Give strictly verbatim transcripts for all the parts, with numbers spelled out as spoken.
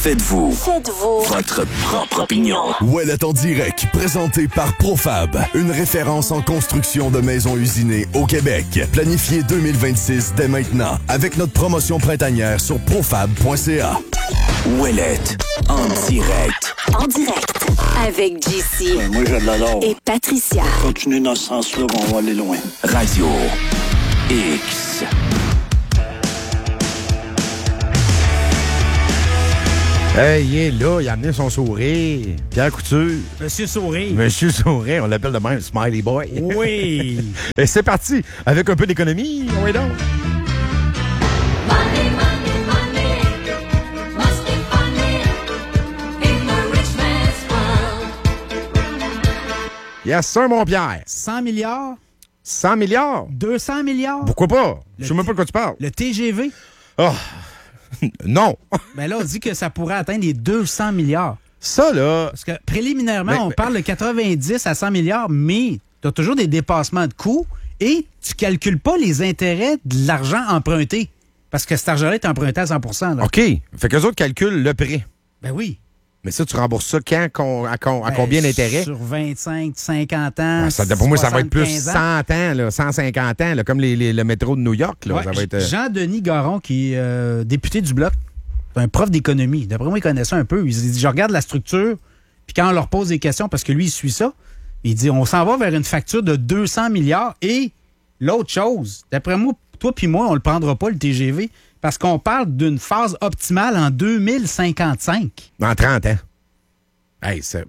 Faites-vous. Faites-vous. Votre propre opinion. Ouellet en direct, présenté par Profab, une référence en construction de maisons usinées au Québec. Planifiez deux mille vingt-six dès maintenant avec notre promotion printanière sur profab point c a. Ouellet en direct. En direct avec J C. Ouais, moi, je l'adore. Et Patricia. Continuez dans ce sens-là, on va aller loin. Radio X. Hey, il est là, il a amené son sourire. Pierre Couture. Monsieur Sourire. Monsieur Sourire, on l'appelle de même, Smiley Boy. Oui. Et c'est parti, avec un peu d'économie. Oui, donc. Money, money, money, must be funny in the rich man's world. Yes, sir, mon Pierre. cent milliards, cent milliards? deux cents milliards. Pourquoi pas? Le Je sais même T- pas de quoi tu parles. Le T G V. Oh, non. Ben là, on dit que ça pourrait atteindre les deux cents milliards. Ça, là, Parce que préliminairement, Mais- on mais- parle de quatre-vingt-dix à cent milliards, mais tu as toujours des dépassements de coûts et tu calcules pas les intérêts de l'argent emprunté. Parce que cet argent-là est emprunté à cent pour cent. Là. OK. Fait qu'eux autres calculent le prêt. Ben oui. Mais ça, tu rembourses ça quand, con- à, con- à Ben, combien d'intérêts? Sur vingt-cinq, cinquante ans. Ah, ça, pour moi, ça va être plus soixante-quinze ans. cent ans, là, cent cinquante ans, là, comme les, les- le métro de New York. Là, Ouais, ça va être, euh, Jean-Denis Garon, qui est euh, député du Bloc, c'est un prof d'économie. D'après moi, il connaît ça un peu. Il dit, je regarde la structure, puis quand on leur pose des questions, parce que lui, il suit ça, il dit, on s'en va vers une facture de deux cents milliards. Et l'autre chose, d'après moi, toi puis moi, on le prendra pas, le T G V, parce qu'on parle d'une phase optimale en deux mille cinquante-cinq. en trente ans. Hey, c'est...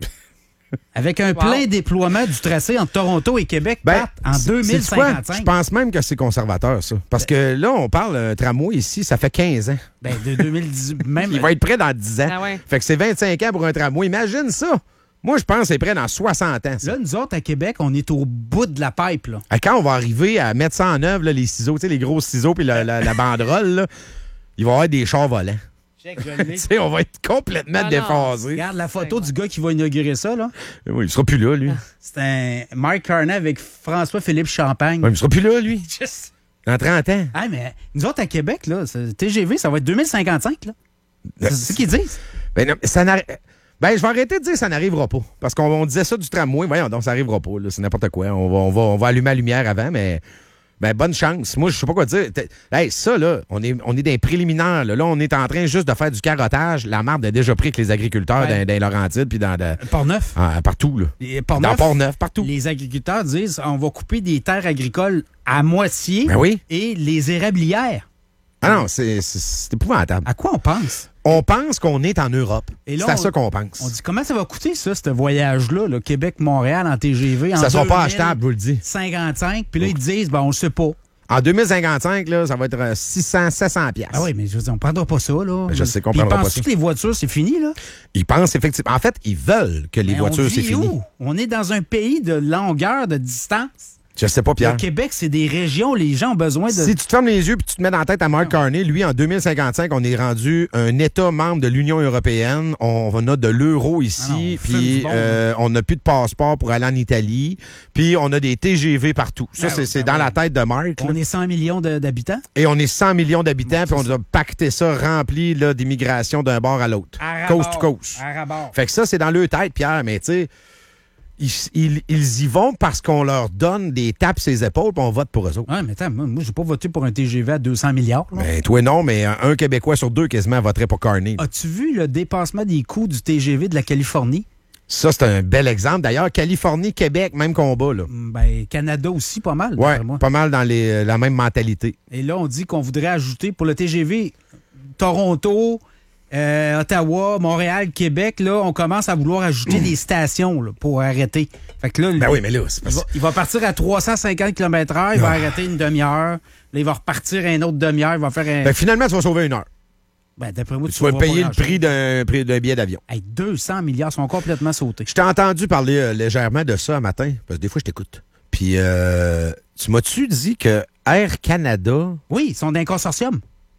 Avec un plein déploiement du tracé entre Toronto et Québec, Ben, Pat, en c'est- deux mille c'est quoi? cinquante-cinq. Je pense même que c'est conservateur, ça. Parce que là, on parle un tramway ici, ça fait quinze ans. Ben, de deux mille dix, même. Il va être prêt dans dix ans. Ah ouais. Fait que c'est vingt-cinq ans pour un tramway. Imagine ça. Moi, je pense que c'est prêt dans soixante ans, ça. Là, nous autres, à Québec, on est au bout de la pipe, là. Ah, quand on va arriver à mettre ça en œuvre, là, les ciseaux, tu sais, les gros ciseaux puis la, la- la banderole, là, il va y avoir des chars volants. Check, je l'ai. Tu sais, on va être complètement Ah non. déphasé. Regarde la photo du gars qui va inaugurer ça, là. Oui, il sera plus là, lui. C'est un Mark Carney avec François-Philippe Champagne. Ouais, il sera plus là, lui. Just- Dans trente ans. Ah, mais nous autres, à Québec, là, c'est- T G V, ça va être deux mille cinquante-cinq, là. C'est ce qu'ils disent. Ben, non, ça n'arri- ben, je vais arrêter de dire que ça n'arrivera pas. Parce qu'on on disait ça du tramway. Voyons, donc ça n'arrivera pas. là. C'est n'importe quoi. On va, on, va, on va allumer la lumière avant, mais ben, bonne chance. Moi, je sais pas quoi dire. T'es- Hey, ça, là, on est, on est dans les préliminaires. Là. Là, on est en train juste de faire du carottage. La marde a déjà pris avec les agriculteurs Ouais. dans, dans Laurentides puis dans, dans- Port-Neuf. ah, partout. Là. Et Dans Port-Neuf, Port-Neuf, partout. les agriculteurs disent on va couper des terres agricoles à moitié Ben oui. et les érablières. Ah non, c'est c'est- c'est épouvantable. À quoi on pense? On pense qu'on est en Europe. Et là, C'est à on- ça qu'on pense. On dit comment ça va coûter, ça, ce voyage-là, là, Québec-Montréal en T G V? En ça sera pas deux mille achetable, je vous le dis. cinquante-cinq, puis là, ils disent, ben, on le sait pas. En deux mille cinquante-cinq, là, ça va être euh, six cents, sept cents piastres. Ah oui, mais je veux dire, on prendra pas ça, là. Ben, je sais qu'on Puis ils prendra pas pensent ça. que les voitures, c'est fini, là? Ils pensent effectivement. En fait, ils veulent que les Mais voitures, on c'est vit fini. où? On est dans un pays de longueur, de distance. Je sais pas, Pierre. Le Québec, c'est des régions, les gens ont besoin de... Si tu te fermes les yeux et tu te mets dans la tête à Mark Carney, lui, en deux mille cinquante-cinq, on est rendu un État membre de l'Union européenne. On, on a de l'euro Ah non, ici, on fume du puis bon, euh, on n'a plus de passeport pour aller en Italie, puis on a des T G V partout. Ça, Ben c'est oui, c'est ben dans oui. la tête de Mark. là. On est cent millions de- d'habitants. Et on est cent millions d'habitants, puis on a pacté ça rempli là, d'immigration d'un bord à l'autre. À Coast to rabord. coast. À rabord. Fait que ça, c'est dans leur tête, Pierre, mais tu sais, ils, ils- ils y vont parce qu'on leur donne des tapes ses épaules, puis on vote pour eux autres. Ouais, mais attends, moi, moi j'ai pas voté pour un T G V à deux cents milliards. là. Ben, toi, non, mais un un Québécois sur deux quasiment voterait pour Carney. As-tu vu le dépassement des coûts du T G V de la Californie? Ça, c'est un bel exemple. D'ailleurs, Californie, Québec, même combat, là. Ben, Canada aussi, pas mal, Ouais, d'après moi. pas mal dans les, la même mentalité. Et là, on dit qu'on voudrait ajouter pour le T G V Toronto, euh, Ottawa, Montréal, Québec. Là, on commence à vouloir ajouter des stations là, pour arrêter. Fait que là, Ben le- oui, mais là, c'est il, parce va, il va partir à trois cent cinquante kilomètres heure, il va Ah. arrêter une demi-heure. Là, il va repartir à une autre demi-heure, il va faire un... Ben, finalement, tu vas sauver une heure. Ben, d'après moi, tu Tu vas sauveras pas payer le grand-chose. prix d'un prix d'un billet d'avion. Hey, deux cents milliards sont complètement sautés. Je t'ai entendu parler euh, légèrement de ça un matin, parce que des fois, je t'écoute. Puis, euh, tu m'as-tu dit que Air Canada... Oui, ils sont d'un consortium.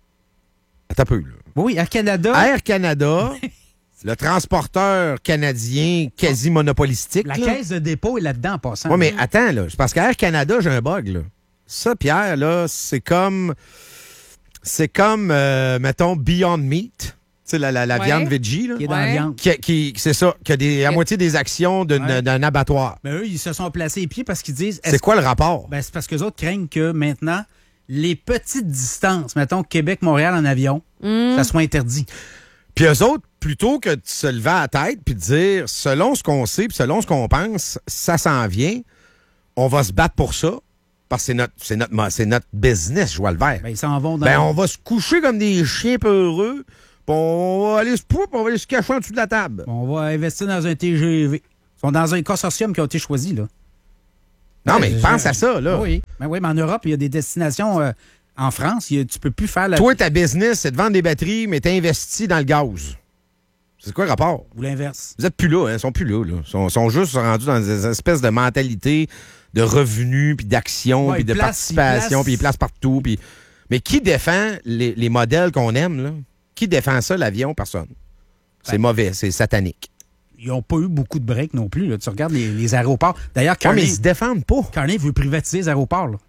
Attends un peu, là. Oui, Air Canada, Air Canada, le transporteur canadien quasi monopolistique. la là. caisse de dépôt est là-dedans en passant. Oui, mais attends, là. C'est parce qu'Air Canada, j'ai un bug, là. Ça, Pierre, là, c'est comme... C'est comme, euh, mettons, Beyond Meat. sais, la, la, la Ouais. viande veggie, là. Qui est dans Ouais. la viande. Qui, qui- c'est ça, qui a des, à Que- moitié des actions d'une- Ouais. d'un abattoir. Ben, eux, ils se sont placés les pieds parce qu'ils disent. C'est est-ce- quoi le rapport? Ben, c'est parce que les autres craignent que maintenant, les petites distances, mettons Québec-Montréal en avion, ça soit interdit. Puis eux autres, plutôt que de se lever à la tête puis de dire, selon ce qu'on sait puis selon ce qu'on pense, ça s'en vient, on va se battre pour ça, parce que c'est notre, c'est notre, mo- c'est notre business, je vois le vert. Ben, ils s'en vont dans. Ben, on va se coucher comme des chiens peureux, puis on va aller se pouper, puis on va aller se cacher en dessous de la table. On va investir dans un T G V. Ils sont dans un consortium qui a été choisi, là. Non, Ben, mais je- pense à ça, là. Oui. Ben oui, mais en Europe, il y a des destinations. euh, en France, il y a- tu peux plus faire la. Toi, ta business, c'est de vendre des batteries, mais t'es investi dans le gaz. C'est quoi le rapport? Ou l'inverse. Vous êtes plus là, hein? Ils sont plus là, là. Ils sont, sont juste rendus dans des espèces de mentalité de revenus, puis d'action, Ouais, puis ils de placent- participation, ils placent- puis ils placent partout. Puis... Mais qui défend les, les modèles qu'on aime, là? Qui défend ça, l'avion? Personne. C'est Ben. mauvais, c'est satanique. Ils n'ont pas eu beaucoup de breaks non plus. Là. Tu regardes les, les aéroports. D'ailleurs, Ouais, mais Carney, ils se défendent pas. Carney veut privatiser les aéroports. Là.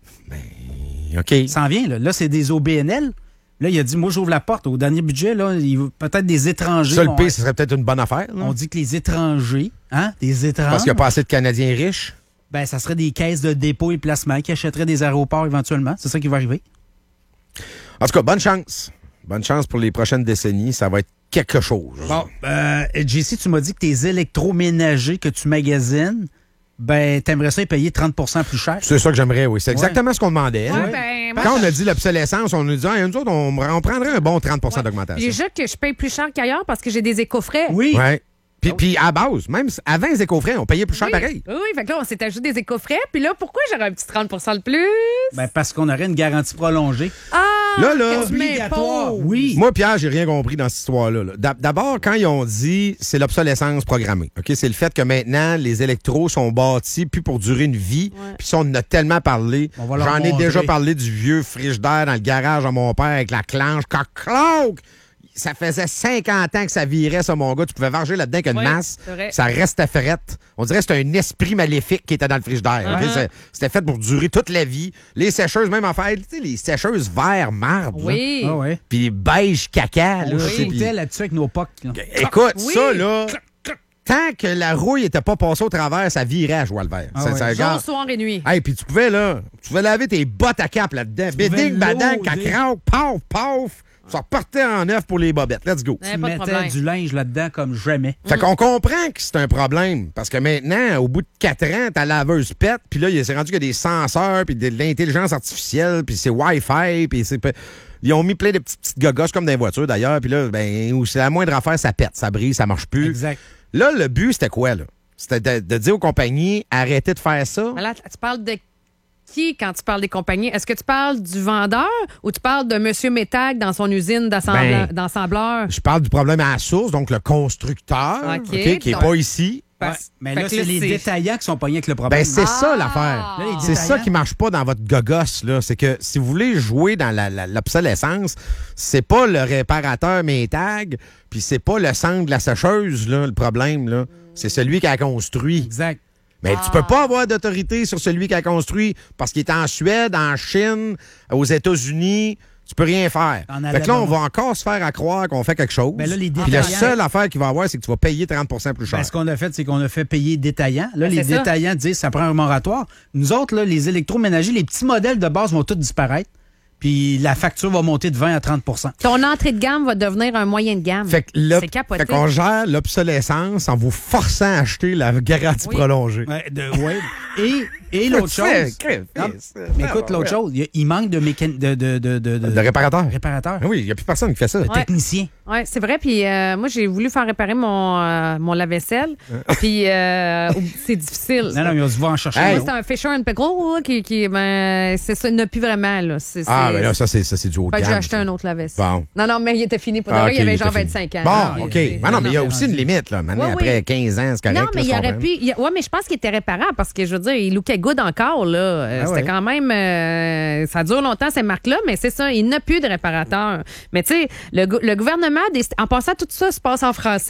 OK. Il s'en vient. Là, là c'est des O B N L. Là, il a dit, moi, j'ouvre la porte. Au dernier budget, là, il veut peut-être des étrangers. Ça, le vont P, être- ce serait peut-être une bonne affaire. là. On dit que les étrangers, hein, des étrangers, Parce qu'il n'y a pas assez de Canadiens riches. ben, ça serait des caisses de dépôt et placement qui achèteraient des aéroports éventuellement. C'est ça qui va arriver. En tout cas, bonne chance. Bonne chance pour les prochaines décennies. Ça va être quelque chose. Bon, euh, J C, tu m'as dit que tes électroménagers que tu magasines, ben, t'aimerais ça les payer trente pour cent plus cher. C'est ça que j'aimerais, oui. C'est exactement ce qu'on demandait. hein. Ouais, ben, moi, Quand on a dit l'obsolescence, on nous dit, ah, nous autres, on, on prendrait un bon trente pour cent d'augmentation. Déjà que je paye plus cher qu'ailleurs parce que j'ai des éco-frais. Oui. Ouais. Puis, puis à base, même avant les éco-frais, on payait plus cher Oui. pareil. Oui, oui, fait que là, on s'est ajouté des éco-frais. Puis là, pourquoi j'aurais un petit trente pour cent de plus? Ben, parce qu'on aurait une garantie prolongée. Ah! Là, là, que tu m'imposes. Oui. Moi, Pierre, j'ai rien compris dans cette histoire-là. là. D'ab- D'abord, quand ils ont dit c'est l'obsolescence programmée, ok, c'est le fait que maintenant, les électros sont bâtis plus pour durer une vie. Puis ça, on en a tellement parlé. On va leur J'en ai montrer. déjà parlé du vieux frigidaire dans le garage à mon père avec la clanche. Coq-cloque! Ça faisait cinquante ans que ça virait, ça, mon gars. Tu pouvais varger là-dedans qu'une Oui, masse. c'est vrai. Ça restait frette. On dirait que c'était un esprit maléfique qui était dans le frigidaire. ok? Uh-huh. C'est- C'était fait pour durer toute la vie. Les sécheuses, même en fait, tu sais, les sécheuses vert marde. là. Oui. Ah ouais. Puis beige caca. Là, On tu sais, puis- shootait là-dessus avec nos pocs. là. Écoute, Oui. ça, là, tant que la rouille était pas passée au travers, ça virait à joie le vert. Ah ça, ouais. ça Jour, regarde. soir et nuit. Hey, puis tu pouvais, là, tu pouvais laver tes bottes à cap là-dedans. pouvais Béding, badang, loader. cacrac, paf, paf. Ça repartait en neuf pour les bobettes. Let's go. Ouais, Tu pas de mettais problème. du linge là-dedans comme jamais. Fait qu'on comprend que c'est un problème. Parce que maintenant, au bout de quatre ans, ta laveuse pète, puis là, il s'est rendu qu'il y a des senseurs, puis de l'intelligence artificielle, puis c'est Wi-Fi, puis c'est... Ils ont mis plein de petites, petites gogosses comme dans les voitures, d'ailleurs, puis là, ben, où c'est la moindre affaire, ça pète, ça brise, ça marche plus. Exact. Là, le but, c'était quoi, là? C'était de, de dire aux compagnies, arrêtez de faire ça. Mais là, tu parles de qui quand tu parles des compagnies? Est-ce que tu parles du vendeur ou tu parles de M. Métag dans son usine d'assembla- Ben, d'assembleur? Je parle du problème à la source, donc le constructeur, OK. OK, qui n'est Donc- pas ici. Parce- Ouais, mais fait là, que c'est les c'est- détaillants qui sont pognés avec le problème. Ben, c'est Ah! ça l'affaire. Là, les C'est ça détaillants- qui marche pas dans votre gogosse, là. C'est que si vous voulez jouer dans la- la- l'obsolescence, c'est pas le réparateur Maytag, puis c'est pas le centre de la sécheuse, là, le problème, là. C'est celui qui a construit. Exact. Mais tu peux pas avoir d'autorité sur celui qui a construit parce qu'il est en Suède, en Chine, aux États-Unis. Tu peux rien faire. En Fait que là, on Alabama. va encore se faire à croire qu'on fait quelque chose. Ben là, les Puis la détaillants- seule affaire qu'il va avoir, c'est que tu vas payer trente pour cent plus cher. Ben, ce qu'on a fait, c'est qu'on a fait payer détaillants. Là, Ben, les c'est ça. détaillants disent ça prend un moratoire. Nous autres, là, les électroménagers, les petits modèles de base vont tous disparaître. Puis la facture va monter de vingt à trente pour cent. Ton entrée de gamme va devenir un moyen de gamme. Fait que l'op- C'est capoté. fait qu'on gère l'obsolescence en vous forçant à acheter la garantie Oui. prolongée. Ouais, de- ouais. Et, et l'autre chose. Non, mais écoute, l'autre chose, il, y a- il manque de, mécan... de, de, de, de, de- De réparateur. réparateurs, Ah oui, il n'y a plus personne qui fait ça. Ouais. techniciens. Oui, c'est vrai. Puis euh, moi, j'ai voulu faire réparer mon, euh, mon lave-vaisselle. Puis euh, c'est difficile. Non, non, mais on se va en chercher. Hey. un Moi, autre. c'est un Fisher and Pickle là, qui, qui ben, c'est ça, il n'y en a plus vraiment. Là. C'est, Ah, c'est- ben là, ça, c'est ça, c'est du haut de Fait que gamme. j'ai acheté ça. un autre lave-vaisselle. Bon. Non, non, mais il était fini pour de Ah, vrai. ok, il avait il genre était fini. vingt-cinq ans. Bon, Ah, OK. il- Ben non, mais il y a non, aussi une limite. Là. Maintenant, Oui, après oui. quinze ans, c'est correct. Non, mais là, il je aurait comprends. pu. il- Ouais, mais je pense qu'il était réparable parce que, je veux dire, il lookait good encore, là. Euh, Ah C'était ouais. quand même. euh, ça dure longtemps, ces marques-là, mais c'est ça. Il n'a plus de réparateur. Mais tu sais, le, gou- le gouvernement, décide- en passant, tout ça se passe en français.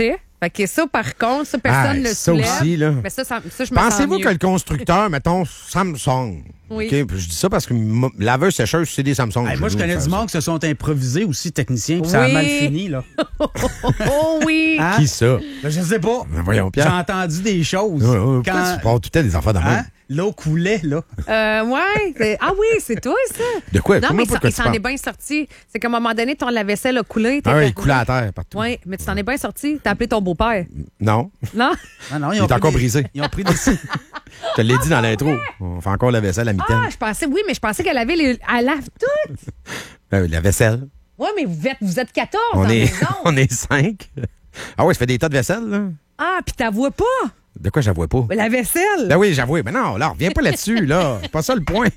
Fait que ça, par contre, ça, personne ne Ah, le ça soulève. aussi, là. Mais ça, ça, ça, je me sens Pensez-vous mieux. que le constructeur, mettons, Samsung, Oui. OK, puis je dis ça parce que m- laveur sécheuse, c'est des Samsung. Hey, moi, je Chez nous, connais ça- du monde qui se sont improvisés aussi, techniciens, puis ça a Oui. mal fini, là. Oh oui! Hein? Qui ça? Ben, je sais pas. Ben, voyons, J'ai Pierre. entendu des choses. Ouais, ouais, pourquoi quand tu parles tout le temps des enfants de même? hein, l'eau coulait, là. Euh, ouais. c'est- Ah oui, c'est toi, ça. De quoi? Non, Comment mais pas ça- de quoi il tu s'en parles? est bien sorti. C'est qu'à un moment donné, ton lave-vaisselle a coulé. Ah ouais, il coulait à terre partout. Oui, mais tu t'en es bien sorti. T'as appelé ton beau-père. Non, Non? Ah non, ils il ont est pris encore des- brisé. Ils ont pris des... Je te l'ai dit dans l'intro. On fait encore la vaisselle à mitaine. Ah, je pensais, oui, mais je pensais qu'elle avait les. Elle lave tout. Euh, la vaisselle. Oui, mais vous êtes, vous êtes quatorze On dans la est, maison. on est cinq. Ah ouais, je fais des tas de vaisselle, là. Ah, puis t'avoues pas. De quoi j'avoue pas? La vaisselle. Ben oui, j'avoue. Mais non, là, reviens pas là-dessus, là. C'est pas ça le point.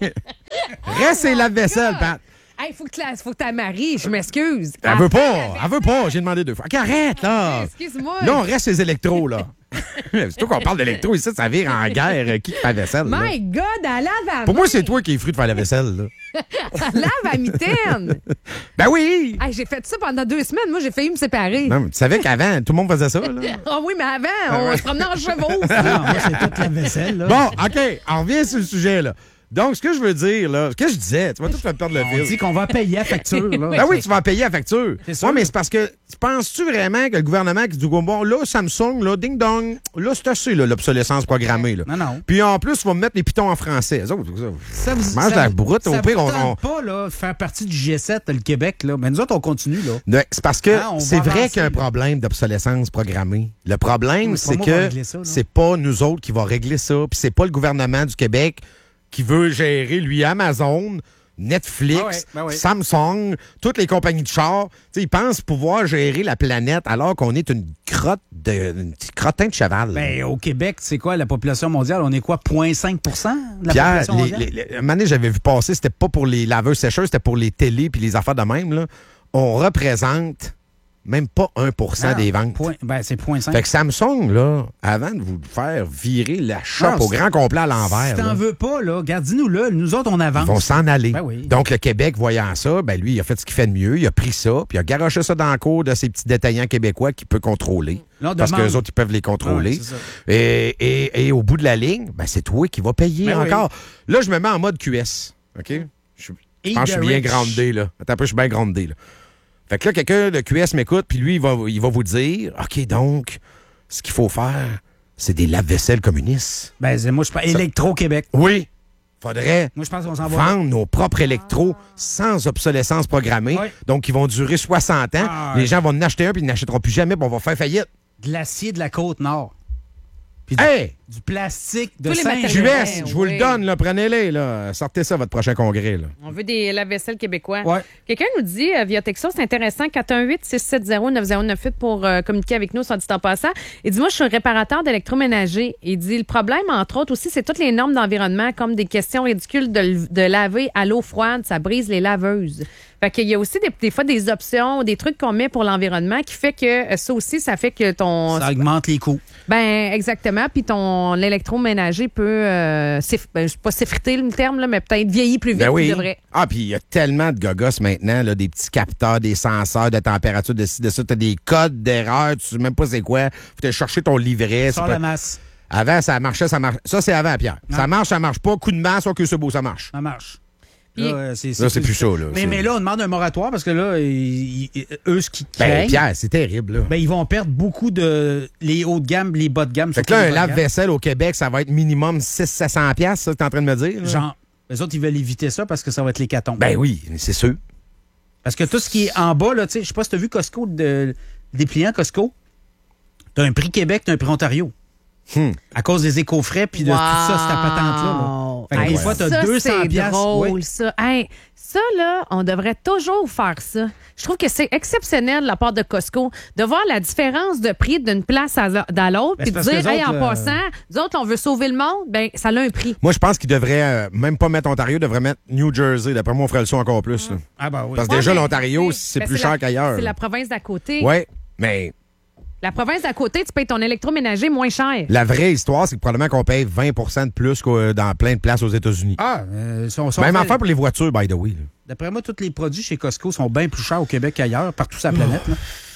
Reste et lave-vaisselle, Pat. Hey, faut que tu la- faut que tu la maries, je m'excuse. Elle veut pas. Elle veut pas. J'ai demandé deux fois. OK, arrête, là. Excuse-moi. Là, on reste les électros, là. C'est toi qu'on parle d'électro ici, ça vire en guerre. euh, Qui fait la vaisselle, là? My God, elle lave à Pour moi, c'est toi qui es fruit de faire la vaisselle, là. Elle lave à mitaine. Ben oui! Hey, j'ai fait ça pendant deux semaines. Moi, j'ai failli me séparer. Non, mais tu savais qu'avant, tout le monde faisait ça, là. Ah oui, mais avant, on se promenait en chevaux. Non, moi, c'est toute la vaisselle, là. Bon, OK, on revient sur le sujet, là. Donc, ce que je veux dire, là, ce que je disais, tu vas tout faire perdre le On fil. dit qu'on va payer la facture, là. Ben oui, tu vas payer la facture. C'est sûr. Ouais, mais c'est parce que tu penses-tu vraiment que le gouvernement qui dit bon, là, Samsung, là, ding dong, là, c'est assez, là, l'obsolescence programmée, là. Non, non. Puis en plus, on va me mettre les pitons en français. Eux autres, ça, Ça vous, mange ça la vous- broute, ça au pire, vous on. tente on- pas, là, faire partie du G sept, le Québec, là. Mais nous autres, on continue, là. Ouais, c'est parce que Ah, on va c'est vrai avancer, qu'il y a un là. problème d'obsolescence programmée. Le problème, Mais c'est c'est pas moi qui va que régler ça, là. c'est pas nous autres qui va régler ça. Puis c'est pas le gouvernement du Québec qui veut gérer, lui, Amazon, Netflix, Ah ouais, ben ouais. Samsung, toutes les compagnies de chars. Tu sais, ils pensent pouvoir gérer la planète alors qu'on est une crotte de, une petite crottin de cheval. Ben, au Québec, c'est quoi la population mondiale? On est quoi, zéro virgule cinq pour cent de la Pierre, population les, mondiale? les, les- un moment donné, j'avais vu passer, c'était pas pour les laveurs sécheurs, c'était pour les télés puis les affaires de même. Là. On représente même pas un pour cent Ah, des ventes. point- ben, c'est zéro virgule cinq. Fait que Samsung, là, avant de vous faire virer la chope Non, au si- grand complet à l'envers, Si t'en là, veux pas, là, garde, dis-nous là. Nous autres, on avance. ils vont s'en aller. Ben oui. Donc, le Québec, voyant ça, ben lui, il a fait ce qu'il fait de mieux. Il a pris ça, puis il a garoché ça dans le cours de ces petits détaillants québécois qu'il peut contrôler. Là, on parce demande- que les autres, ils peuvent les contrôler. Ouais, c'est ça. et, et, et au bout de la ligne, ben, c'est toi qui vas payer Ben oui. encore. Là, je me mets en mode Q S. OK? Je, je pense que je suis bien Eat the rich. grandé, là. Attends un peu, je suis bien grandé, là. Fait que là, quelqu'un de Q S m'écoute, puis lui, il va, il va vous dire, OK, donc, ce qu'il faut faire, c'est des lave-vaisselle communistes. Ben, c'est- moi, je parle Électro-Québec. Oui, faudrait Moi, je pense qu'on s'en va. vendre nos propres électros sans obsolescence programmée. Ouais. Donc, ils vont durer soixante ans. Ah, Les ouais. gens vont en acheter un, puis ils n'achèteront plus jamais, puis on va faire faillite. De l'acier de la Côte-Nord. Puis du, Hey! du plastique de Tous les Saint-Jean. matériaux. Q Ouais, S, je vous oui. le donne, là, prenez-les. Là. Sortez ça, votre prochain congrès. Là. On veut des lave-vaisselle québécois. Ouais. Quelqu'un nous dit euh, via texto, c'est intéressant, quatre un huit, six sept zéro, neuf zéro neuf huit pour euh, communiquer avec nous, soit dit en passant. Il dit, moi, je suis un réparateur d'électroménager. Il dit, le problème, entre autres, aussi, c'est toutes les normes d'environnement, comme des questions ridicules de, de laver à l'eau froide, ça brise les laveuses. Fait qu'il y a aussi des, des fois des options, des trucs qu'on met pour l'environnement qui fait que euh, ça aussi, ça fait que ton... Ça augmente les coûts. Ben, exactement. Puis ton l'électroménager peut, euh, s'eff- ben, je sais pas s'effriter le terme, là, mais peut-être vieillir plus vite Ben qu'il oui. devrait. Ah, puis il y a tellement de gogos maintenant, là, des petits capteurs, des senseurs de température, de ci, de ça. T'as des codes d'erreur, tu sais même pas c'est quoi. Faut aller chercher ton livret. c'est Sors pas- la masse. Avant, ça marchait, ça marche. Ça, c'est avant, Pierre. Non. Ça marche, ça marche pas. Coup de masse, ok, c'est beau, ça marche. Ça marche. Puis- Là, euh, c'est Là, c'est plus ça, là. Mais, C'est- mais là, on demande un moratoire parce que là, ils- ils- eux, ce qu'ils Ben, craignent, Pierre, c'est terrible, là. ben, ils vont perdre beaucoup de les hauts de gamme, les bas de gamme. Fait que surtout là, les un bas de gamme. lave-vaisselle au Québec, ça va être minimum six cents à sept cents piastres, ça, que t'es en train de me dire? là? Genre, les autres, ils veulent éviter ça parce que ça va être l'hécatombe. Ben oui, c'est sûr. Parce que tout ce qui est en bas, là, tu sais, je sais pas si tu as vu Costco, de, le dépliant Costco. Tu as un prix Québec, tu as un prix Ontario. Hmm. À cause des éco-frais puis de tout ça, cette patente-là. là. Fait que Hey, des fois, tu as ça, deux cents c'est piastres. drôle, Ouais. ça. Hey, ça, là, on devrait toujours faire ça. Je trouve que c'est exceptionnel de la part de Costco de voir la différence de prix d'une place à, à l'autre Ben, puis de c'est parce dire, que hey, les en autres, euh, passant, nous autres, on veut sauver le monde, ben ça a un prix. Moi, je pense qu'ils devraient euh, même pas mettre Ontario, ils devraient mettre New Jersey. D'après moi, on ferait le son encore plus. là. Ah, ben oui. Parce que Ouais, déjà, mais, l'Ontario, tu sais, c'est ben, plus la- cher qu'ailleurs. C'est là. la province d'à côté. Ouais, mais La province d'à côté, tu payes ton électroménager moins cher. la vraie histoire, c'est que probablement qu'on paye vingt pour cent de plus qu'au- dans plein de places aux États-Unis. Ah, euh, sont, sont Même faits- affaire pour les voitures, by the way. là. D'après moi, tous les produits chez Costco sont bien plus chers au Québec qu'ailleurs, partout sur la planète. là.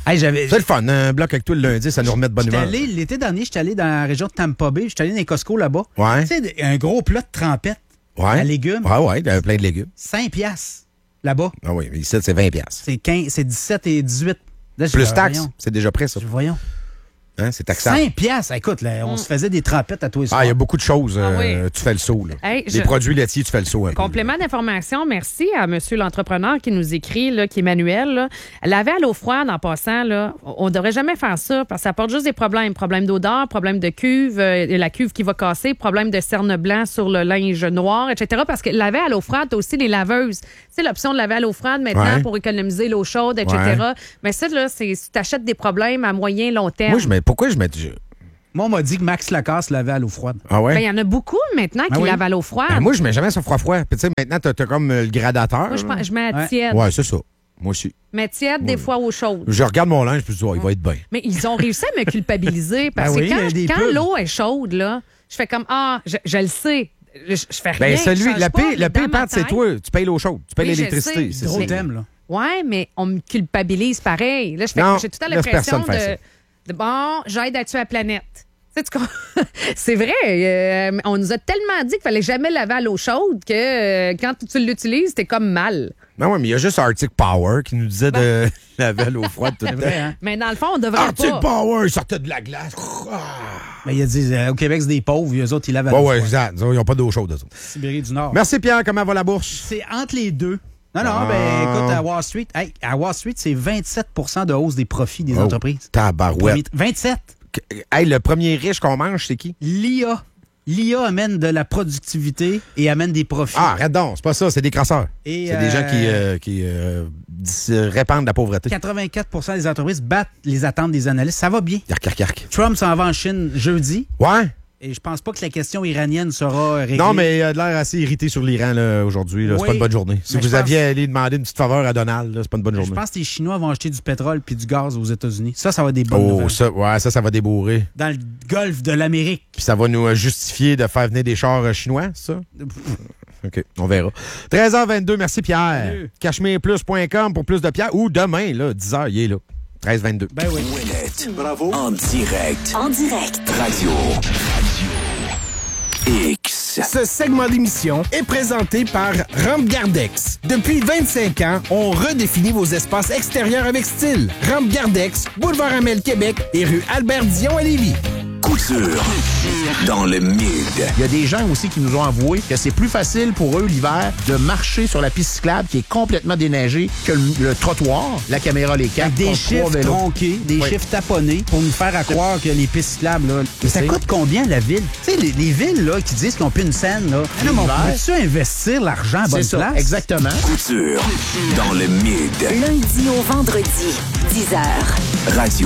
Hey, j'avais. C'est le fun, un bloc avec toi le lundi, ça nous remet de bonne J'étais humeur. allé, l'été dernier, j'étais allé dans la région de Tampa Bay. J'étais allé dans les Costco là-bas. Ouais. Tu sais, un gros plat de trempette Ouais. à légumes. Ouais, ouais, euh, plein de légumes. cinq piastres là-bas. Ah oui, mais ici, c'est vingt piastres. C'est quinze, c'est dix-sept et dix-huit. Là, je Plus dis, taxes, voyons. c'est déjà prêt, ça. Voyons. Hein, c'est taxable. cinq piastres. Écoute, là, on se faisait des trempettes à tous les soirs. Ah, il y a beaucoup de choses. Ah euh, oui. Tu fais le saut, là. Hey, Les je- produits laitiers, tu fais le saut un peu. Complément d'information, merci à monsieur l'entrepreneur qui nous écrit, là, qui est Emmanuel. Là. Laver à l'eau froide en passant, là, on ne devrait jamais faire ça parce que ça apporte juste des problèmes. Problème d'odeur, problème de cuve, euh, la cuve qui va casser, problème de cerne blanc sur le linge noir, et cetera. Parce que laver à l'eau froide, t'as aussi les laveuses. Tu sais, l'option de laver à l'eau froide maintenant Ouais. pour économiser l'eau chaude, et cetera. Mais ça, là, c'est tu t'achètes des problèmes à moyen, long terme. Moi, je mets, pourquoi je mets du... Moi, on m'a dit que Max Lacasse lavait à l'eau froide. Ah ouais? Ben, il y en a beaucoup maintenant qui Ah oui? lavent à l'eau froide. Ben, moi, je mets jamais sur froid-froid. Puis, tu sais, maintenant, t'as as comme euh, le gradateur. Moi, je, là. pense- je mets à Ouais. tiède. Ouais, c'est ça. Moi aussi. Mais tiède, des fois, eau chaude. Je regarde mon linge, puis je dis, oh, il va être bien. Mais ils ont réussi à me culpabiliser parce Ben oui, que il y a quand, des quand pubs. l'eau est chaude, là, je fais comme Ah, je, je le sais. Je, je fais rien. Ben, je celui, change le pas, pire, mais le pire dans ma part, c'est tête- toi. Tu payes l'eau chaude. Tu payes Oui, je l'électricité. sais. C'est Gros ça. thème, là. Ouais, mais on me culpabilise pareil. Là, je fais Non, j'ai tout le temps laisse l'impression personne faire de, de bon, j'aide à tuer la planète. Tu sais, tu comprends? C'est vrai. euh, on nous a tellement dit qu'il fallait jamais laver à l'eau chaude que euh, quand tu l'utilises, t'es comme mal. Non, ouais, mais il y a juste Arctic Power qui nous disait de laver à l'eau froide tout le C'est temps. vrai, hein? Mais dans le fond, on devrait Arctic pas. Power, il sortait de la glace. Ah. Mais il a dit, euh, au Québec, c'est des pauvres. Eux autres, ils lavent à Ouais, l'eau ouais, froide. exact. Ils n'ont pas d'eau chaude, eux autres. Sibérie du Nord. Merci, Pierre. Comment va la bourse? C'est entre les deux. Non, non, Ah. ben écoute, à Wall Street, hey, à Wall Street, c'est vingt-sept pour cent de hausse des profits des Oh, entreprises. Tabarouette. vingt-sept. Hey, le premier riche qu'on mange, c'est qui? L'I A. L'I A amène de la productivité et amène des profits. Ah, arrête donc. C'est pas ça. C'est des crasseurs. Et, C'est des gens euh, qui, euh, qui euh, dis- répandent la pauvreté. quatre-vingt-quatre pour cent des entreprises battent les attentes des analystes. Ça va bien. Yark, yark, yark. Trump s'en va en Chine jeudi Ouais. et je pense pas que la question iranienne sera réglée. Non, mais il a de l'air assez irrité sur l'Iran là, aujourd'hui. là. C'est Oui, pas une bonne journée. Si mais vous je aviez pense- allé demander une petite faveur à Donald, là, c'est pas une bonne Je journée. pense que les Chinois vont acheter du pétrole puis du gaz aux États-Unis. Ça, ça va être des bonnes Oh, nouvelles. ça, ouais, ça, ça va débourrer. Dans le golfe de l'Amérique. Puis ça va nous euh, justifier de faire venir des chars euh, chinois, ça? OK, on verra. treize heures vingt-deux, merci Pierre. Salut. cachemire plus point com pour plus de Pierre. Ou demain, là, dix heures, il est là. treize vingt-deux. Ben oui. Ouellette. Bravo. En direct. En direct. Radio. Radio. X. Ce segment d'émission est présenté par Rampe Gardex. Depuis vingt-cinq ans, on redéfinit vos espaces extérieurs avec style. Rampe Gardex, boulevard Amel Québec et rue Albert Dion à Lévis. Couture. Dans le mid. Il y a des gens aussi qui nous ont avoué que c'est plus facile pour eux l'hiver de marcher sur la piste cyclable qui est complètement déneigée que le, le trottoir. La caméra les capte. Avec des contre trois chiffres vélos. tronqués, des Oui. chiffres taponnés pour nous faire à croire que les pistes cyclables, là. Mais ça sais. coûte combien la ville? Tu sais, les, les villes là, qui disent qu'ils n'ont plus une scène, là. Ah non, mais on L'hiver. peut-tu investir l'argent à C'est bonne ça, place? exactement. Couture. Dans le mid. Lundi au vendredi, dix heures. Radio.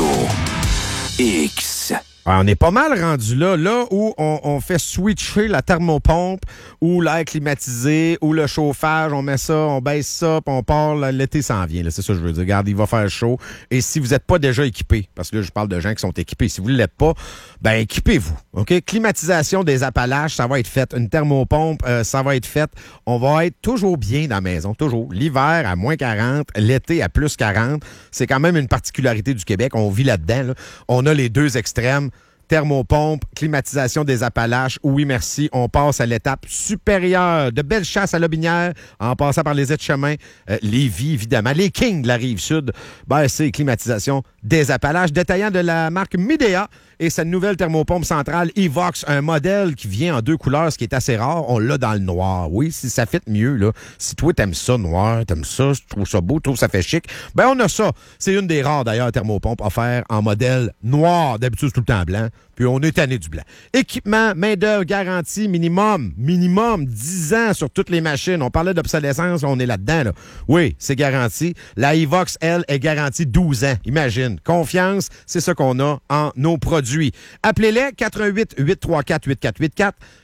X. Ah, on est pas mal rendu là, là où on, on fait switcher la thermopompe ou l'air climatisé ou le chauffage, on met ça, on baisse ça, puis on part, là, l'été s'en vient. là, C'est ça que je veux dire. Regarde, il va faire chaud. Et si vous n'êtes pas déjà équipé, parce que là, je parle de gens qui sont équipés, si vous ne l'êtes pas, ben équipez-vous. OK? Climatisation des Appalaches, ça va être fait. Une thermopompe, euh, ça va être fait. On va être toujours bien dans la maison, toujours. L'hiver à moins quarante, l'été à plus quarante. C'est quand même une particularité du Québec. On vit là-dedans. là. On a les deux extrêmes. Thermopompe, climatisation des Appalaches. Oui, merci. On passe à l'étape supérieure de belle chasse à Lobinière en passant par les aides-chemins. Euh, Lévis, évidemment. Les Kings de la Rive-Sud. Ben, c'est climatisation des Appalaches. Détaillant de la marque Midea et sa nouvelle thermopompe centrale Evox, un modèle qui vient en deux couleurs, ce qui est assez rare. On l'a dans le noir. Oui, si ça fait mieux, là. Si toi, t'aimes ça noir, t'aimes ça, tu trouves ça beau, tu trouves ça fait chic, ben on a ça. C'est une des rares, d'ailleurs, thermopompes offertes en modèle noir. D'habitude, c'est tout le temps blanc. Puis on est tanné du blanc. Équipement, main-d'œuvre garantie minimum, minimum dix ans sur toutes les machines. On parlait d'obsolescence, on est là-dedans. Là. Oui, c'est garanti. La Evox, elle, est garantie douze ans. Imagine. Confiance, c'est ce qu'on a en nos produits. Appelez-les quatre un huit, huit trois quatre, huit quatre huit quatre,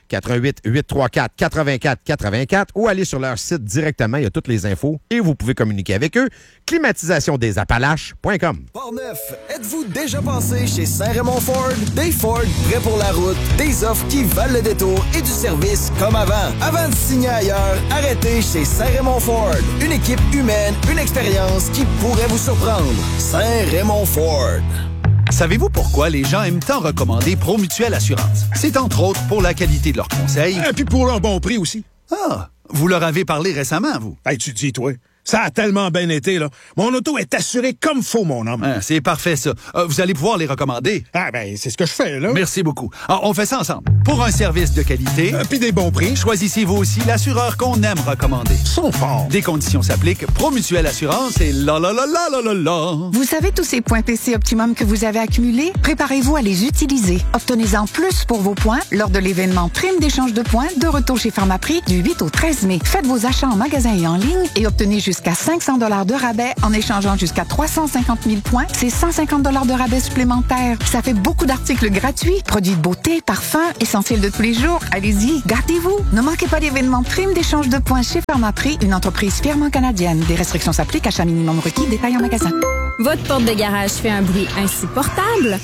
quatre un huit, huit trois quatre, huit quatre huit quatre ou aller sur leur site directement. Il y a toutes les infos et vous pouvez communiquer avec eux. climatisation des appalaches point com. Portneuf, êtes-vous déjà passé chez Saint-Raymond Ford? Des Ford prêts pour la route, des offres qui valent le détour et du service comme avant. Avant de signer ailleurs, arrêtez chez Saint-Raymond Ford. Une équipe humaine, une expérience qui pourrait vous surprendre. Saint-Raymond Ford. Savez-vous pourquoi les gens aiment tant recommander Promutuelle Assurance? C'est entre autres pour la qualité de leurs conseils. Et puis pour leur bon prix aussi. Ah, vous leur avez parlé récemment, vous? Hey, tu dis, toi. Ça a tellement bien été, là. Mon auto est assurée comme faut, mon homme. Ah, c'est parfait, ça. Euh, vous allez pouvoir les recommader. Ah, ben, c'est ce que je fais, là. Merci beaucoup. Alors, on fait ça ensemble. Pour un service de qualité... Euh, Puis des bons prix. Choisissez-vous aussi l'assureur qu'on aime recommander. Ils sont forts. Des conditions s'appliquent. Promutuelle Assurance et la la la la la la la. Vous savez tous ces points P C Optimum que vous avez accumulés? Préparez-vous à les utiliser. Obtenez-en plus pour vos points lors de l'événement Prime d'échange de points de retour chez Pharmaprix du huit au treize mai. Faites vos achats en magasin et en ligne et obtenez jusqu'à cinq cents dollars de rabais en échangeant jusqu'à trois cent cinquante mille points. C'est cent cinquante dollars de rabais supplémentaires. Ça fait beaucoup d'articles gratuits, produits de beauté, parfums, essentiels de tous les jours. Allez-y, gardez-vous. Ne manquez pas l'événement Prime d'échange de points chez Pharmaprix, une entreprise fièrement canadienne. Des restrictions s'appliquent, achat minimum requis, détail en magasin. Votre porte de garage fait un bruit insupportable?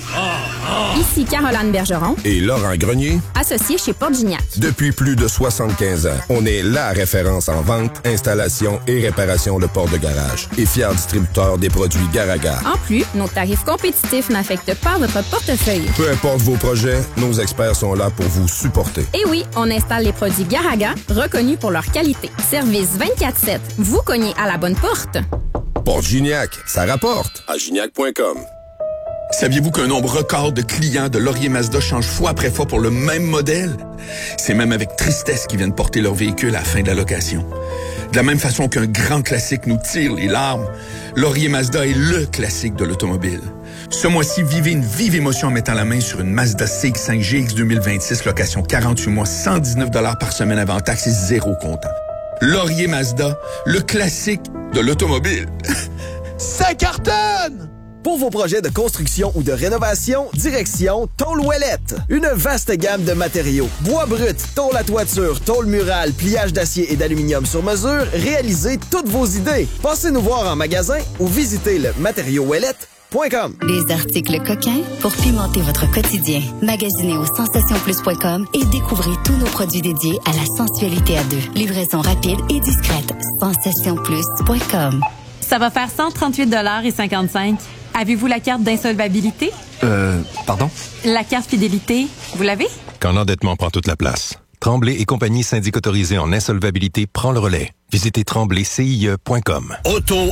Ici Caroline Bergeron et Laurent Grenier, associés chez Porte Gignac. Depuis plus de soixante-quinze ans, on est la référence en vente, installation et réparation de portes de garage et fier distributeur des produits Garaga. En plus, nos tarifs compétitifs n'affectent pas votre portefeuille. Peu importe vos projets, nos experts sont là pour vous supporter. Et oui, on installe les produits Garaga, reconnus pour leur qualité. Service vingt-quatre sept. Vous cognez à la bonne porte. Porte Gignac, ça rapporte à gignac point com. Saviez-vous qu'un nombre record de clients de Laurier Mazda change fois après fois pour le même modèle? C'est même avec tristesse qu'ils viennent porter leur véhicule à la fin de la location. De la même façon qu'un grand classique nous tire les larmes, Laurier Mazda est le classique de l'automobile. Ce mois-ci, vivez une vive émotion en mettant la main sur une Mazda C X cinq G X deux mille vingt-six, location quarante-huit mois, cent dix-neuf dollars par semaine avant taxes et zéro comptant. Laurier Mazda, le classique de l'automobile. Ça cartonne! Pour vos projets de construction ou de rénovation, direction Tôle Ouellette. Une vaste gamme de matériaux. Bois brut, tôle à toiture, tôle murale, pliage d'acier et d'aluminium sur mesure, réalisez toutes vos idées. Passez nous voir en magasin ou visitez le matériau ouellette point com. Les articles coquins pour pimenter votre quotidien. Magasinez au sensation plus point com et découvrez tous nos produits dédiés à la sensualité à deux. Livraison rapide et discrète. sensation plus point com. Ça va faire cent trente-huit dollars et cinquante-cinq. Avez-vous la carte d'insolvabilité? Euh, pardon? La carte fidélité, vous l'avez? Quand l'endettement prend toute la place. Tremblay et compagnie syndic autorisé en insolvabilité prend le relais. Visitez tremblay C I E point com. Auto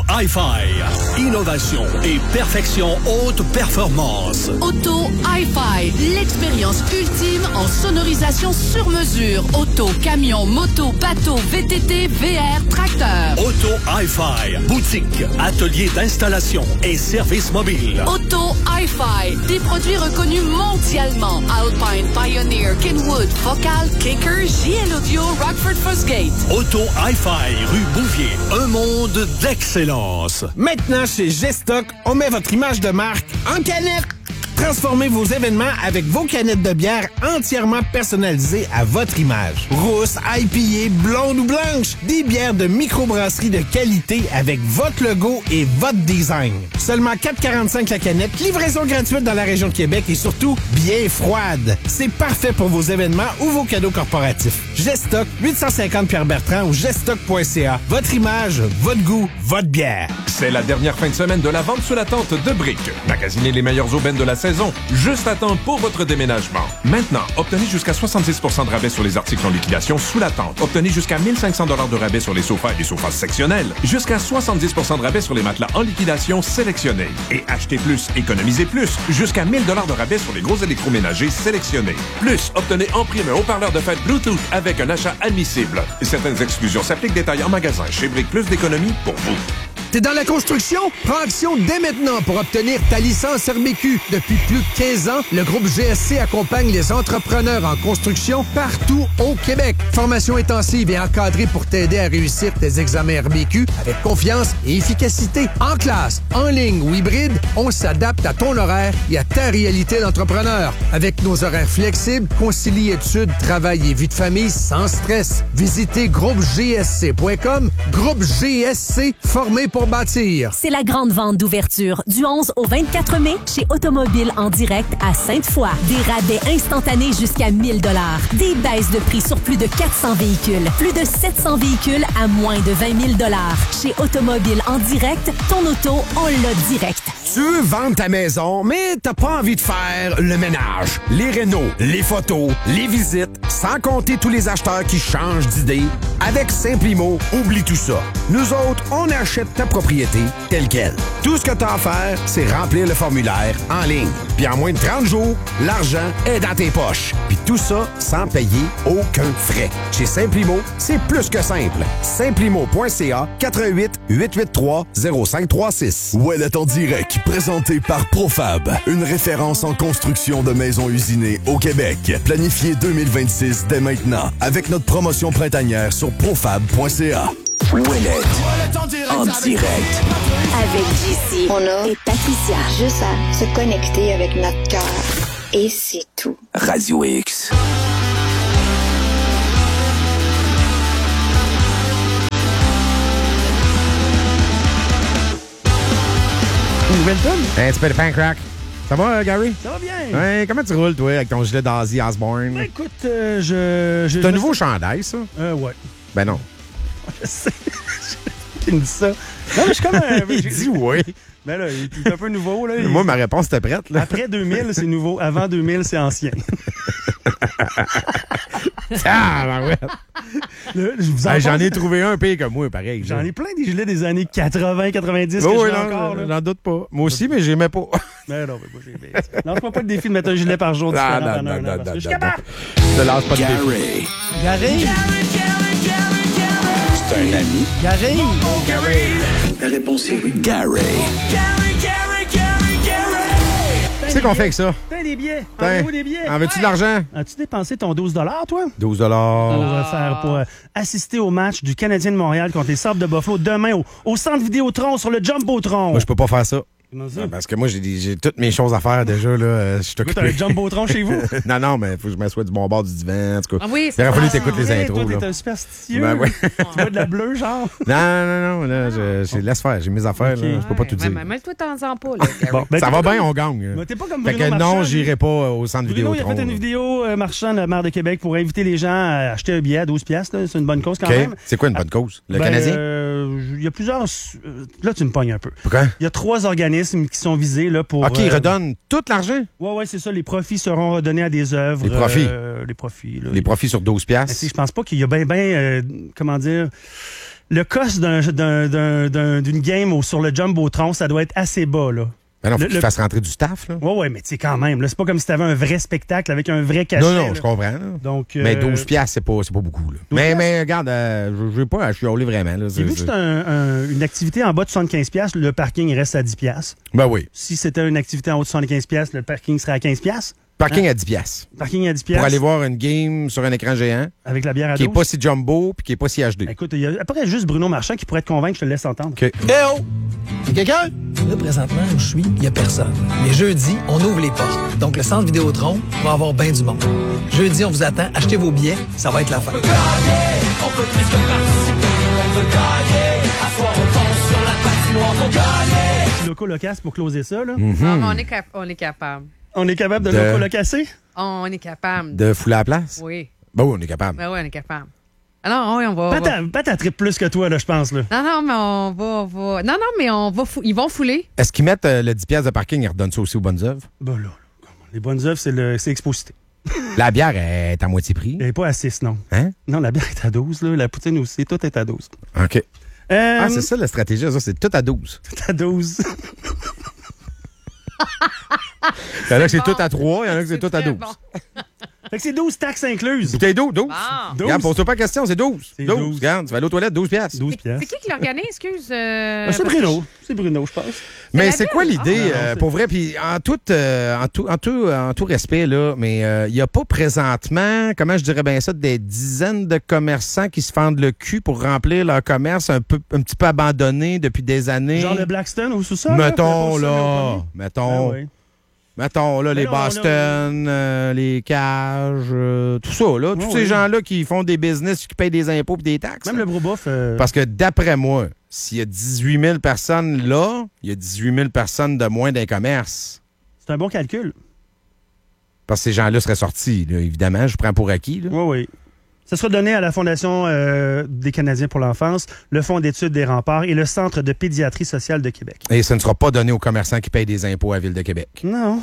Hi-Fi. Innovation et perfection haute performance. Auto Hi-Fi. L'expérience ultime en sonorisation sur mesure. Auto, camion, moto, bateau, V T T, V R, tracteur. Auto Hi-Fi. Boutique, atelier d'installation et service mobile. Auto Hi-Fi. Des produits reconnus mondialement. Alpine, Pioneer, Kenwood, Focal, Kicker, J L Audio, Rockford Fosgate. Auto Hi-Fi. Rue Bouvier, un monde d'excellence. Maintenant, chez G-Stock, on met votre image de marque en canette. Transformez vos événements avec vos canettes de bière entièrement personnalisées à votre image. Rousse, I P A, blonde ou blanche, des bières de microbrasserie de qualité avec votre logo et votre design. Seulement quatre quarante-cinq la canette, livraison gratuite dans la région de Québec et surtout bien froide. C'est parfait pour vos événements ou vos cadeaux corporatifs. G-Stock, huit cent cinquante Pierre-Bertrand ou G-Stock point C A. Votre image, votre goût, votre bière. C'est la dernière fin de semaine de la vente sous la tente de Brick. Magasinez les meilleures aubaines de la saison, juste à temps pour votre déménagement. Maintenant, obtenez jusqu'à soixante-dix pour cent de rabais sur les articles en liquidation sous la tente. Obtenez jusqu'à mille cinq cents dollars de rabais sur les sofas et les sofas sectionnels. Jusqu'à soixante-dix pour cent de rabais sur les matelas en liquidation sélectionnés. Et achetez plus, économisez plus. Jusqu'à mille dollars de rabais sur les gros électroménagers sélectionnés. Plus, obtenez en prime un haut-parleur de fête Bluetooth avec un achat admissible. Et certaines exclusions s'appliquent. Détails en magasin. Chez Brick, plus d'économies pour vous. T'es dans la construction? Prends action dès maintenant pour obtenir ta licence R B Q. Depuis plus de quinze ans, le groupe G S C accompagne les entrepreneurs en construction partout au Québec. Formation intensive et encadrée pour t'aider à réussir tes examens R B Q avec confiance et efficacité. En classe, en ligne ou hybride, on s'adapte à ton horaire et à ta réalité d'entrepreneur. Avec nos horaires flexibles, concilie études, travail et vie de famille sans stress. Visitez groupe G S C point com. Groupe G S C, formé pour bâtir. C'est la grande vente d'ouverture du onze au vingt-quatre mai chez Automobile en direct à Sainte-Foy. Des rabais instantanés jusqu'à mille dollars. Des baisses de prix sur plus de quatre cents véhicules. Plus de sept cents véhicules à moins de vingt mille dollars. Chez Automobile en direct, ton auto, on l'a direct. Tu veux vendre ta maison, mais t'as pas envie de faire le ménage, les rénaux, les photos, les visites, sans compter tous les acheteurs qui changent d'idée. Avec Simplimo, oublie tout ça. Nous autres, on achète ta propriété telle quelle. Tout ce que t'as à faire, c'est remplir le formulaire en ligne. Puis en moins de trente jours, l'argent est dans tes poches. Puis tout ça sans payer aucun frais. Chez Simplimo, c'est plus que simple. Simplimo point C A quatre un huit, huit huit trois, zéro cinq trois six. Ouellet en direct, présenté par Profab, une référence en construction de maisons usinées au Québec. Planifié deux mille vingt-six dès maintenant, avec notre promotion printanière sur profab point C A. Ouellet en direct. Avec J C, on a et Patricia. Juste à se connecter avec notre cœur. Et c'est tout. Radio X. Nouvelle tune? Un petit peu de pain crack. Ça va, euh, Gary? Ça va bien. Ouais, comment tu roules, toi, avec ton gilet d'Ozzy Osbourne? Ben, écoute, euh, je... C'est un nouveau chandail, ça? Euh, ouais. Ben non. Je sais. Il me dit ça. Non, mais je suis comme un... Il dit oui. Ben là, il est un peu nouveau, là. Moi, ma réponse était prête, là. Après deux mille, c'est nouveau. Avant deux mille, c'est ancien. Ah, ben ouais. Là, je vous en Hey, j'en pense- ai trouvé un pire que moi, pareil. J'en ai plein des gilets des années quatre-vingts quatre-vingt-dix que Oh, j'ai oui, encore. non, là. j'en doute pas. Moi aussi, mais j'aimais pas. Mais non, mais moi, j'ai... Lance-moi pas le défi de mettre un gilet par jour Non, différent non, pendant non, un an, non, parce que non, je suis non, capable. Je te lance pas de Gary. défi. Gary! C'est un ami. Gary! La réponse est Gary. Qu'est-ce qu'on fait avec ça? T'as des billets. Tiens, Envoie-vous des billets. en veux-tu de l'argent? As-tu dépensé ton douze dollars, toi? douze Pour, dollars. euh, faire, pour euh, assister au match du Canadien de Montréal contre les Sabres de Buffalo demain au, au centre Vidéotron sur le Jumbotron. Moi, je peux pas faire ça. Comment ça? Ah, parce que moi, j'ai des- j'ai toutes mes choses à faire déjà. Là. Euh, Je suis Écoute, t'as un Jumbotron chez vous? non, non, mais il faut que je m'assoie du bon bord du divan. En tout cas, Ah oui, il c'est aurait fallu ça. que t'écoutes les Hey, intros. toi, là. t'es un superstitieux. Ben ouais. Tu vois de la bleue, genre? Non, non, non, là, je, je laisse faire. J'ai mes affaires. Ok. Là, je peux pas tout dire. Mais mêle-toi t'en pas, là, Gary. Bon, ben, ça t'es va pas bien, comme- on gagne. Mais t'es pas comme Fait Bruno que Marchand, non, lui. j'irai pas euh, au centre Bruno, il a Vidéotron. fait une là. vidéo, euh, Marchand, le maire de Québec, pour inviter les gens à acheter un billet à douze piastres. là. C'est une bonne cause quand OK. même. C'est quoi une bonne cause? Le Ben, Canadien? euh, Il y a plusieurs... euh, Là, tu me pognes un peu. Pourquoi? Il y a trois organismes qui sont visés là, pour... OK, ils euh, redonnent tout l'argent? Ouais, ouais, c'est ça. Les profits seront redonnés à des œuvres. Les profits? euh, les profits. Là. Les profits sur douze Mais piastres. tu sais, je pense pas qu'il y a bien, bien, comment dire... Le cost d'un- d'un- d'un- d'un- d'une game au- sur le Jumbotron, ça doit être assez bas, là. Ben non, faut Le- qu'ils le- fassent rentrer du staff. Là. Ouais, ouais, mais tu sais, quand même, là, c'est pas comme si t'avais un vrai spectacle avec un vrai cachet. Non, non, là. je comprends. là. Donc, Mais euh, douze piastres, c'est pas, c'est pas beaucoup. Là. Mais, mais regarde, euh, je je vais pas à chioler vraiment. Là. J'ai vu que c'est un- un- une activité en bas de soixante-quinze piastres, le parking reste à dix piastres. Ben oui. Si c'était une activité en haut de soixante-quinze piastres, le parking serait à quinze piastres. Parking à dix piastres. Parking à dix Pour piastres. aller voir une game sur un écran géant. Avec la bière à Qui est douze. pas si jumbo puis qui est pas si H D. Écoute, il y a après juste Bruno Marchand qui pourrait te convaincre, je te le laisse entendre. OK. Eh oh! Y'a quelqu'un? Là, présentement, où je suis, il y a personne. Mais jeudi, on ouvre les portes. Donc, le centre Vidéotron va avoir bien du monde. Jeudi, on vous attend. Achetez vos billets. Ça va être la fin. On peut plus que participer, on veut gagner. À soir, on tombe sur la patinoire pour gagner. Loco Locas pour closer ça, là. Mhm. Non, mais on est, cap- on est capable. On est capable de, De- Loco Locasser? On est capable. De fouler à la place? Oui. Ben oui, on est capable. Ben oui, on est capable. Alors, oui, on va. Pas on va- ta, pas ta trip plus que toi, là, je pense, là. Non, non, mais on va, on va. Non, non, mais on va fou... ils vont fouler. Est-ce qu'ils mettent euh, le dix piastres de parking, ils redonnent ça aussi aux bonnes œuvres? Ben là, là, les bonnes œuvres, c'est le- c'est Exposité. La bière est à moitié prix. Elle n'est pas à six, non. Hein? Non, la bière est à douze, là. La poutine aussi, tout est à douze. OK. Euh, Ah, c'est ça la stratégie, ça, c'est tout à douze. Tout à douze. Il y en a que c'est tout à trois, il y en a que c'est tout à douze. Fait que c'est douze taxes incluses. Bouteille d'eau, douze. Bon. Regarde, pose-toi pas de question, c'est douze. C'est douze. douze. Regarde, tu vas aller aux toilettes, douze piastres. douze C'est qui qui l'organise, excuse? euh, C'est parce que Bruno. C'est Bruno, je pense. Mais la c'est ville? quoi l'idée, Ah, non, euh, c'est- pour vrai? Puis en tout, euh, en tout, en tout, en tout respect, là, mais il n'y a pas présentement, comment je dirais bien ça, des dizaines de commerçants qui se fendent le cul pour remplir leur commerce un peu, un petit peu abandonné depuis des années. Genre le Blackstone au sous-sol. Mettons, là. là, mettons, Ah, oui. mettons, là, Mais les là, on a- Boston, euh, les cages, euh, tout ça, là. Tous Ah, ces oui. gens-là qui font des business, qui payent des impôts et des taxes. Même là. le Broubouf. euh, Parce que d'après moi, s'il y a dix-huit mille personnes là, il y a dix-huit mille personnes de moins d'un commerce. C'est un bon calcul. Parce que ces gens-là seraient sortis, là, évidemment. Je prends pour acquis. Là. Oui, oui. Ça sera donné à la Fondation euh, des Canadiens pour l'enfance, le Fonds d'études des remparts et le Centre de pédiatrie sociale de Québec. Et ce ne sera pas donné aux commerçants qui payent des impôts à la Ville de Québec. Non.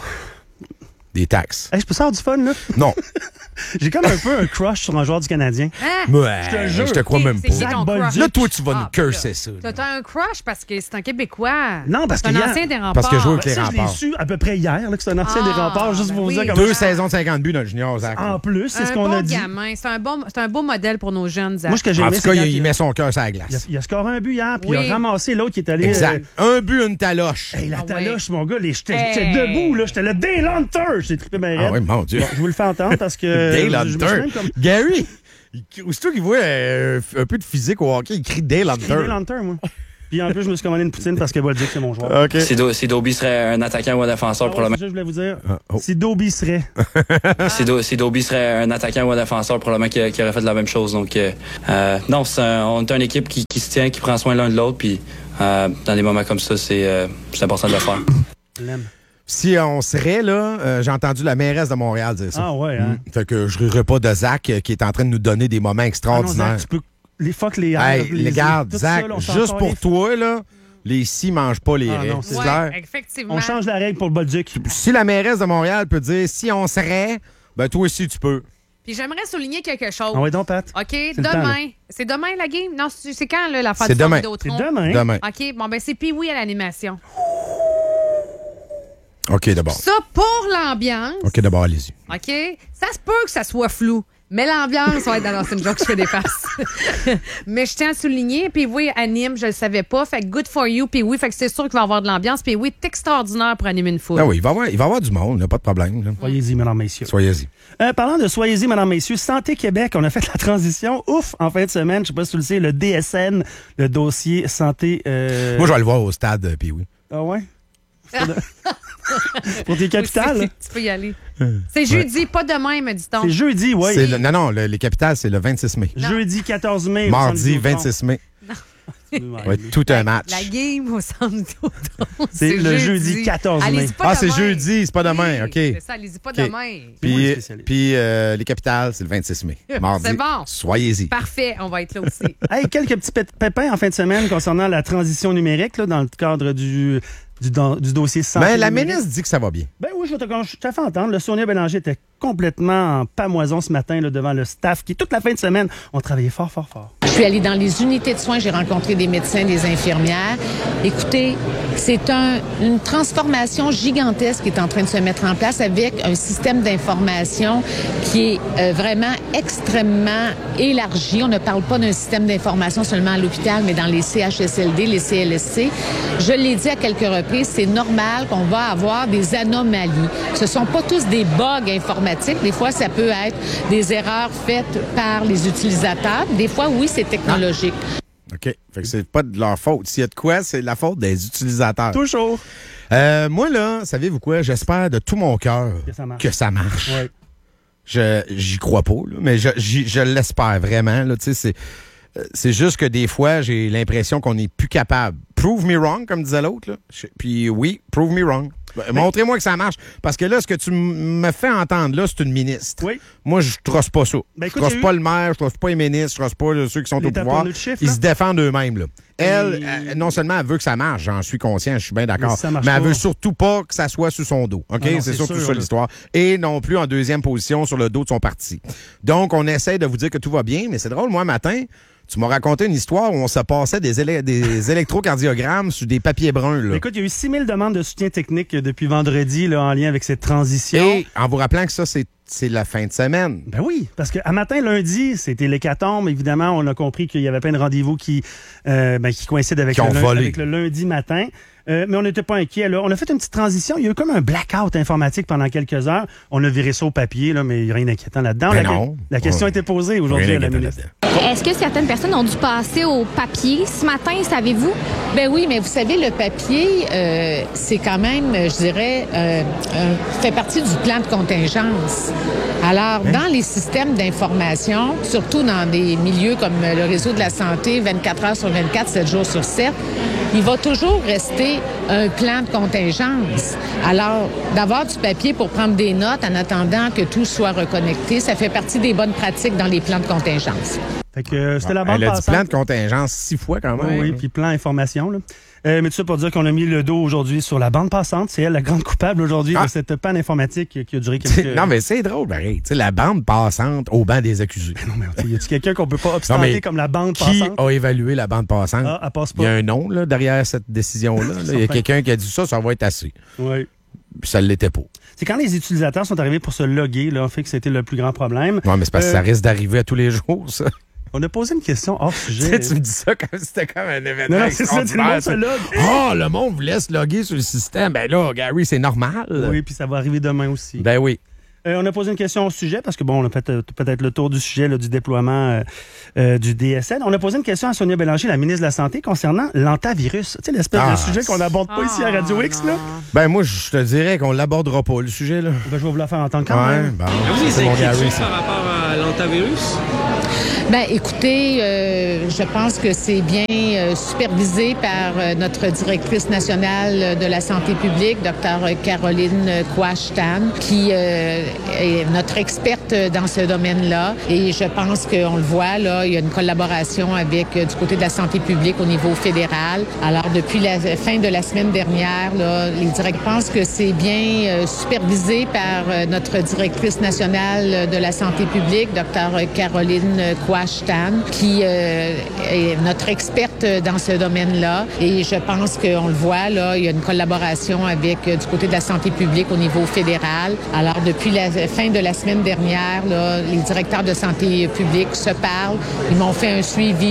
Des taxes. Hey, je peux sortir du fun, là? Non. J'ai comme un peu un crush sur un joueur du Canadien. Hein? Ouais, Je te jure. je te crois même C'est qui pas. ton crush? Là, toi, tu vas Ah, nous curser ça. T'as t'as un crush parce que c'est un Québécois. Non, parce C'est un que hier- ancien des remparts. Parce que je joue avec Ben, les ça, je l'ai remparts. su à peu près hier, là, que c'est un ancien Ah, des remparts, juste ben pour vous oui. dire comment... Deux saisons de cinquante buts dans le junior, Zach. En plus, c'est ce un qu'on bon a dit. gamin. C'est un, bon, c'est un beau modèle pour nos jeunes. Zach. Moi, ce que j'ai En aimé, tout c'est cas, quand il, il met son cœur sur la glace. il a, il a scoré un but hier, puis il Oui. a ramassé l'autre qui est allé... Exact. Un but, une taloche. euh, Hey, la Ah ouais. taloche, mon gars, les- j'étais j'étais Hey. debout, là, j'étais le Dale Hunter, j'ai trippé ma Ah oui, mon Dieu. Bon, je vous le fais entendre parce que... Dale je- je me suis Hunter. même comme- Gary, il- aussitôt qu'il voit euh, un peu de physique au hockey, il crie Dale J'ai Hunter. Dale Hunter, moi. Puis en plus, je me suis commandé une poutine parce que Bolduc, c'est mon joueur. OK. Si, Do- si Dobie serait un attaquant ou un défenseur, Ah ouais, probablement. c'est ça que je voulais vous dire. Ah, oh. Si Dobie serait... Si, Do- si Dobie serait un attaquant ou un défenseur, probablement qu'il qu'il aurait fait la même chose. Donc, euh, euh, non, c'est un- on est une équipe qui, qui se tient, qui prend soin l'un de l'autre. Puis, euh, dans des moments comme ça, c'est euh, c'est important de le faire. Je l'aime. Si on serait là, euh, j'ai entendu la mairesse de Montréal dire ça. Ah ouais, hein? Mm. Fait que je rirais pas de Zach euh, qui est en train de nous donner des moments Ah non, extraordinaires. Zach, tu peux... Les fuck, les... Hey, les les gars, tout Zach, ça, là, on s'en juste sort pour les- toi, là, les si mangent pas les Ah raies. non, C'est c'est- clair? Ouais, effectivement. On change la règle pour le Bolduc. Si la mairesse de Montréal peut dire si on serait, ben toi aussi tu peux. Puis j'aimerais souligner quelque chose. Ah ouais, donc, Pat. OK, le temps, là. demain. C'est demain la game? Non, c'est c'est quand là, la fin C'est du demain. Vidéotron? C'est demain. Demain. OK, bon, ben c'est Pee-Wee à l'animation. OK, d'abord. Ça, pour l'ambiance, OK, d'abord, allez-y. OK, ça se peut que ça soit flou, mais l'ambiance va être dans c'est une joke, je fais des faces. Mais je tiens à souligner, Pee-Wee anime, je le savais pas, fait que good for you, Pee-Wee, fait que c'est sûr qu'il va y avoir de l'ambiance. Pee-Wee est extraordinaire pour animer une foule. Ah oui, il va y avoir, il va y avoir du monde, là, pas de problème. là. Soyez-y, mesdames, messieurs. Soyez-y. Euh, parlant de soyez-y, mesdames, messieurs, Santé Québec, on a fait la transition, ouf, en fin de semaine, je sais pas si tu le sais, le D S N, le dossier santé... euh, Moi, je vais aller le voir au stade, euh, puis oui. Ah ouais? Pour tes capitales? Oui, tu peux y aller. C'est jeudi, pas demain, me dit-on. C'est jeudi, oui. C'est le- non, non, le- les capitales, c'est le vingt-six mai. Jeudi quatorze mai. au Mardi Centre Vidéotron. vingt-six mai. Ouais. Ça va être tout un match. La game au centre Vidéotron, C'est le jeudi quatorze mai. Allez-y pas Ah, c'est demain. jeudi, c'est pas demain, Oui, OK. C'est ça, allez-y pas OK. demain. Puis, puis euh, les capitales, c'est le vingt-six mai. Mardi. C'est bon. Soyez-y. Parfait, on va être là aussi. Hey, quelques petits pét- pépins en fin de semaine concernant la transition numérique là, dans le cadre du, du, dans- du dossier santé Ben, la numérique. ministre dit que ça va bien. Ben oui, je vais te, je te fais entendre. Le Sonia Bélanger était complètement en pamoison ce matin là, devant le staff qui, toute la fin de semaine, ont travaillé fort, fort, fort. Je suis allée dans les unités de soins, j'ai rencontré des médecins, des infirmières. Écoutez, c'est un, une transformation gigantesque qui est en train de se mettre en place avec un système d'information qui est euh, vraiment extrêmement élargi. On ne parle pas d'un système d'information seulement à l'hôpital, mais dans les C H S L D, les C L S C. Je l'ai dit à quelques reprises, c'est normal qu'on va avoir des anomalies. Ce sont pas tous des bugs informatiques. Des fois, ça peut être des erreurs faites par les utilisateurs. Des fois, oui, c'est technologique. OK. Fait que c'est pas de leur faute. S'il y a de quoi, c'est la faute des utilisateurs. Toujours. Euh, moi, là, savez-vous quoi? J'espère de tout mon cœur Que ça marche. que ça marche. Ouais. Je j'y crois pas, là, mais je, j'y- je l'espère vraiment. Là, tu sais, c'est, euh, c'est juste que des fois, j'ai l'impression qu'on n'est plus capable. Prove me wrong, comme disait l'autre. Là. Je- Puis oui, prove me wrong. Ben, montrez-moi que ça marche. Parce que là, ce que tu m- me fais entendre, là, c'est une ministre. Oui. Moi, je trosse pas ça. Ben, je écoute, trosse j'ai pas eu- le maire, je trosse pas les ministres, je trosse pas là, ceux qui sont Les au pouvoir. taponneux de chiffres, Ils là. se défendent eux-mêmes. Là. Elle, Et- euh, non seulement elle veut que ça marche, j'en suis conscient, je suis bien Mais d'accord, si ça marche mais elle pas- veut surtout pas que ça soit sous son dos. OK? Ah non, c'est c'est surtout sûr, ça là. l'histoire. Et non plus en deuxième position sur le dos de son parti. Donc, on essaie de vous dire que tout va bien, mais c'est drôle, moi, matin, Tu m'as raconté une histoire où on se passait des, éle- des électrocardiogrammes sur des papiers bruns. Là. Écoute, il y a eu six mille demandes de soutien technique depuis vendredi là, en lien avec cette transition. Et en vous rappelant que ça, c'est, c'est la fin de semaine. Ben oui, parce qu'à matin, lundi, c'était l'hécatombe. Évidemment, on a compris qu'il y avait plein de rendez-vous qui, euh, ben, qui coïncident avec, Qui ont le, volé. avec le lundi matin. Euh, mais on n'était pas inquiets. Là. On a fait une petite transition. Il y a eu comme un blackout informatique pendant quelques heures. On a viré ça au papier, là, mais il n'y a rien d'inquiétant là-dedans. Ben la, non. la question Ouais. a été posée aujourd'hui Rien à la d'inquiétant ministre. Est-ce que certaines personnes ont dû passer au papier ce matin, savez-vous? Ben oui, mais vous savez, le papier, euh, c'est quand même, je dirais, euh, euh, fait partie du plan de contingence. Alors, Hein? dans les systèmes d'information, surtout dans des milieux comme le réseau de la santé, vingt-quatre heures sur vingt-quatre, sept jours sur sept, il va toujours rester un plan de contingence. Alors, d'avoir du papier pour prendre des notes en attendant que tout soit reconnecté, ça fait partie des bonnes pratiques dans les plans de contingence. Fait que euh, c'était la bande Elle a dit passante. plan de contingence six fois quand même. Oui, oui, puis plan information. Là. Euh, mais tout ça pour dire qu'on a mis le dos aujourd'hui sur la bande passante. C'est elle la grande coupable aujourd'hui Ah. de cette panne informatique qui a duré quelques... Non, mais c'est drôle, pareil. Tu sais, la bande passante au banc des accusés. Non, mais y a-t-il quelqu'un qu'on peut pas obstander comme la bande qui passante? a évalué la bande passante? Ah, elle passe pas. Il y a un nom là, derrière cette décision-là. là. Il y a quelqu'un qui a dit ça, ça va être assez. Oui. Puis ça ne l'était pas. C'est quand les utilisateurs sont arrivés pour se loguer, là, en fait que c'était le plus grand problème. Oui, mais c'est parce que Euh, ça risque d'arriver à tous les jours, ça. On a posé une question hors Tu sujet. sais, tu me dis ça comme si c'était comme un événement. Non, non, c'est ça, tout le monde se extraordinaire. logue. Ah, le monde vous laisse loguer sur le système. Ben là, Gary, c'est normal. Oui, puis ça va arriver demain aussi. Ben oui. Euh, on a posé une question au sujet, parce que bon, on a fait euh, peut-être le tour du sujet là, du déploiement euh, euh, du D S N. On a posé une question à Sonia Bélanger, la ministre de la Santé, concernant l'antavirus. Tu sais, l'espèce Ah, de sujet qu'on n'aborde pas ici à Radio X, là. Ben moi, je te dirais qu'on l'abordera pas, le sujet, là. Ben, je vais vous la faire entendre quand Ouais, même. bon. Avez-vous C'est des mon Gary, inquiétudes ça. par rapport à l'antavirus? Ben, écoutez, euh, je pense que c'est bien euh, supervisé par euh, notre directrice nationale de la santé publique, Dr Caroline Quashtan, qui euh, est notre experte dans ce domaine-là. Et je pense qu'on le voit, là, il y a une collaboration avec euh, du côté de la santé publique au niveau fédéral. Alors, depuis la fin de la semaine dernière, là, les directeurs pensent que c'est bien euh, supervisé par euh, notre directrice nationale de la santé publique, Dr Caroline Quashtan, qui euh, est notre experte dans ce domaine-là. Et je pense qu'on le voit, là, il y a une collaboration avec euh, du côté de la santé publique au niveau fédéral. Alors, depuis la fin de la semaine dernière, là, les directeurs de santé publique se parlent. Ils m'ont fait un suivi